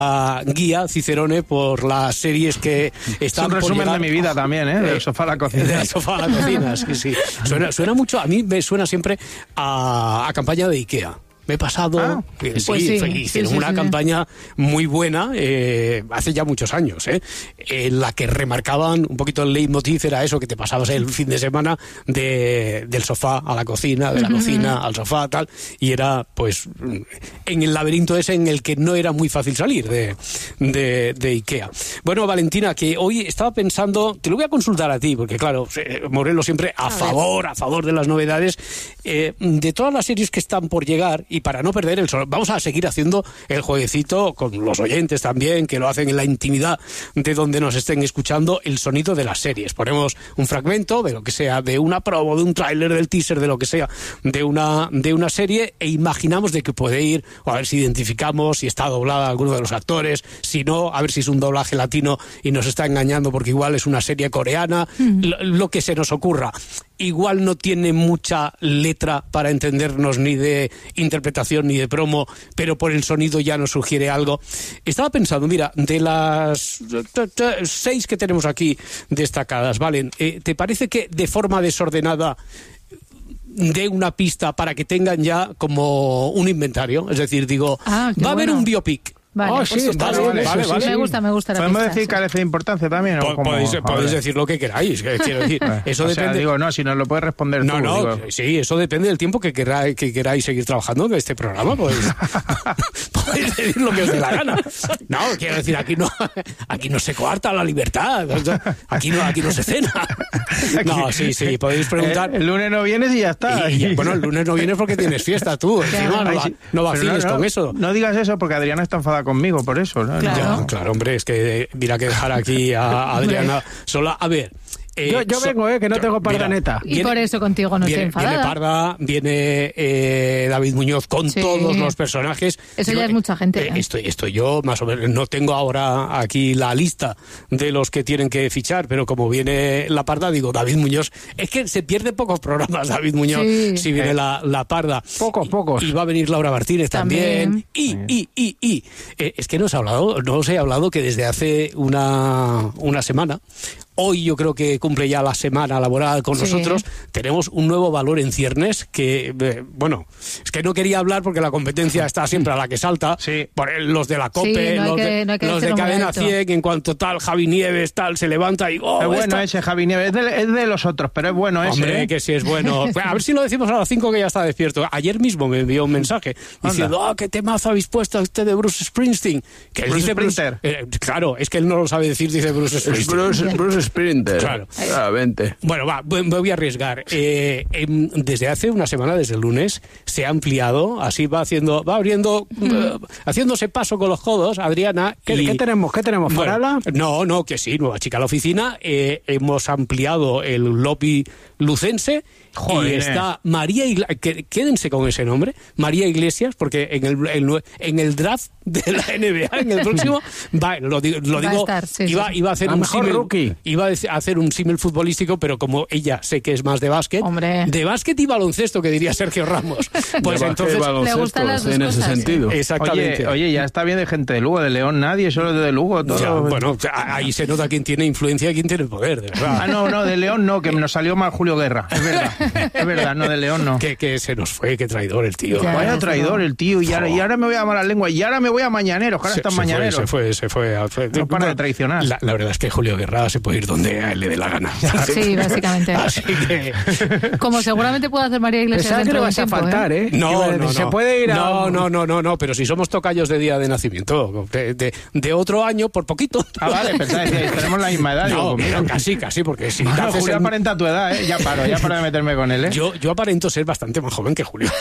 guía Cicerone por las series que están por llegar. Es un resumen de mi vida también, del sofá a la cocina. Del sofá a la cocina, sí. Suena mucho, a mí me suena siempre a campaña de IKEA. Me he pasado, hicieron una campaña muy buena hace ya muchos años, en la que remarcaban un poquito el leitmotiv, era eso, que te pasabas el fin de semana del sofá a la cocina, de la cocina al sofá, tal, y era pues en el laberinto ese en el que no era muy fácil salir de IKEA. Bueno, Valentina, que hoy estaba pensando, te lo voy a consultar a ti, porque claro, Morelo siempre a favor de las novedades, de todas las series que están por llegar, y para no perder vamos a seguir haciendo el jueguecito con los oyentes también, que lo hacen en la intimidad de donde nos estén escuchando, el sonido de las series. Ponemos un fragmento de lo que sea, de una promo, de un tráiler, del teaser, de lo que sea, de una serie, e imaginamos de qué puede ir, o a ver si identificamos si está doblada alguno de los actores, si no, a ver si es un doblaje latino y nos está engañando porque igual es una serie coreana, lo que se nos ocurra. Igual no tiene mucha letra para entendernos, ni de interpretación ni de promo, pero por el sonido ya nos sugiere algo. Estaba pensando, mira, de las 6 que tenemos aquí destacadas, Valen, ¿te parece que de forma desordenada dé una pista para que tengan ya como un inventario? Es decir, digo, va a haber un biopic. Vale, sí, vale. Me gusta la pista. ¿Podemos decir carece de importancia también? Podéis decir lo que queráis. Quiero decir, eso depende. Si nos lo puedes responder tú. Sí, eso depende del tiempo que queráis seguir trabajando en este programa. Podéis decir lo que os dé la gana. No, quiero decir, aquí no se coarta la libertad. Aquí no se cena. No, sí, podéis preguntar. El lunes no vienes y ya está. Bueno, el lunes no vienes porque tienes fiesta tú. No vaciles con eso. No digas eso porque Adriana está enfadada conmigo por eso, ¿no? Claro, hombre, es que mira que dejar aquí a Adriana sola. A ver, yo vengo, que no tengo parda neta. Y por eso contigo no estoy enfadada. Viene Parda, viene David Muñoz con todos los personajes. Eso ya es mucha gente. Estoy yo, más o menos. No tengo ahora aquí la lista de los que tienen que fichar, pero como viene la Parda, digo, David Muñoz. Es que se pierde pocos programas, David Muñoz, si viene la Parda. Pocos. Y va a venir Laura Martínez también. Y es que no os he hablado que desde hace una semana, hoy yo creo que cumple ya la semana laboral con nosotros, tenemos un nuevo valor en ciernes que, es que no quería hablar porque la competencia está siempre a la que salta, por los de la COPE, los de Cadena 100, en cuanto tal, Javi Nieves, tal, se levanta y... es bueno ese Javi Nieves, es de los otros, pero es bueno ese. Hombre, que sí es bueno. A ver si lo decimos a las 5 que ya está despierto. Ayer mismo me envió un mensaje diciendo, qué temazo habéis puesto a usted de Bruce Springsteen. Que él dice Bruce, claro, es que él no lo sabe decir, dice Bruce Springsteen. Bruce Sprinter. Claro. Claramente. Bueno, me voy a arriesgar. Desde hace una semana, desde el lunes, se ha ampliado, así va abriendo, haciéndose paso con los codos, Adriana. ¿Qué tenemos? ¿Farala? No, que sí, nueva chica a la oficina. Hemos ampliado el lobby lucense. Joder. Y está María Iglesias, quédense con ese nombre, María Iglesias, porque en el draft de la NBA, en el próximo, lo digo, iba a hacer un símil, iba a hacer un símil futbolístico, pero como ella sé que es más de básquet, de básquet y baloncesto, que diría Sergio Ramos, pues entonces le gustan las dos en cosas, ese sentido. Exactamente. Oye, ya está bien de gente de Lugo, de León nadie, solo de Lugo, todo. Ya, bueno, ahí se nota quién tiene influencia y quién tiene poder, de verdad. No, de León no, que nos salió mal Julio Guerra, es verdad. Es verdad, no, de León no. Que se nos fue, qué traidor el tío. Vaya traidor el tío, y ahora me voy a mala lengua, y ahora me voy a Mañaneros, que ahora están Mañaneros. Se fue. No para de traicionar. La verdad es que Julio Guerra se puede ir donde a él le dé la gana. Sí, básicamente. Así que... Como seguramente puede hacer María Iglesias dentro de un tiempo, faltar, ¿eh? No. Se puede ir a... No, pero si somos tocayos de día de nacimiento, de otro año, por poquito. Vale, pensaba que tenemos la misma edad. No, pero casi, porque si Julio aparenta tu edad, ¿eh? Ya paro de meterme con él, ¿eh? Yo aparento ser bastante más joven que Julio.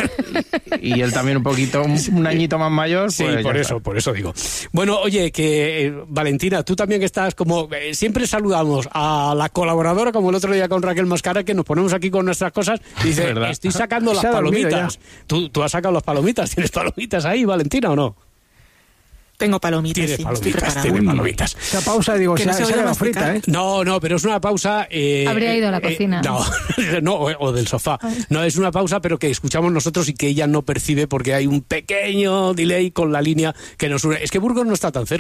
Y él también un poquito, un añito más mayor. Pues sí, por eso digo. Bueno, oye, que Valentina, tú también que estás como... siempre saludamos a la colaboradora, como el otro día con Raquel Mascara, que nos ponemos aquí con nuestras cosas, y dice, estoy sacando las palomitas. ¿Tú has sacado las palomitas? ¿Tienes palomitas ahí, Valentina, o no? Tengo palomitas. Tiene sí, palomitas, tiene palomitas. Esa pausa, digo, Que no se vaya a frita, ¿eh? No, pero es una pausa... Habría ido a la cocina. No, o del sofá. No, es una pausa, pero que escuchamos nosotros y que ella no percibe porque hay un pequeño delay con la línea que nos une. Es que Burgos no está tan cerca.